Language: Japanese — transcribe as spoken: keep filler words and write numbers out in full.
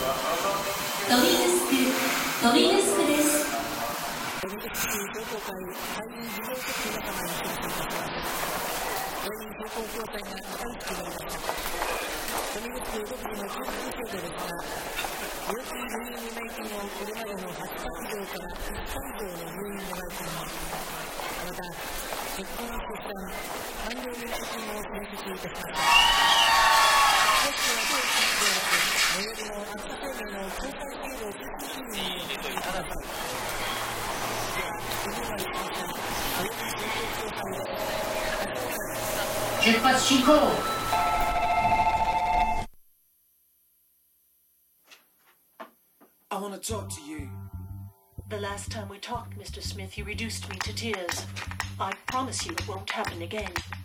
ドリスクドリスクです。 ドリスク同好会会員事業的仲間にしていただきます。会員同好協会が大好きになりました。ドリスク独自の通知制度ですが、病気入院の内見をこれまでのはちかい以上からいっかい以上の入院の内見も、また結婚出産産業入院も面接いたしました。詳しくは同一ではなく最寄りの秋田生命の公開経路 ピーシーシー にお越しください。では次は一日最寄りの公開で出発進行。 I want to talk to you. The last time we talked, Mister Smith, you reduced me to tears. I promise you it won't happen again.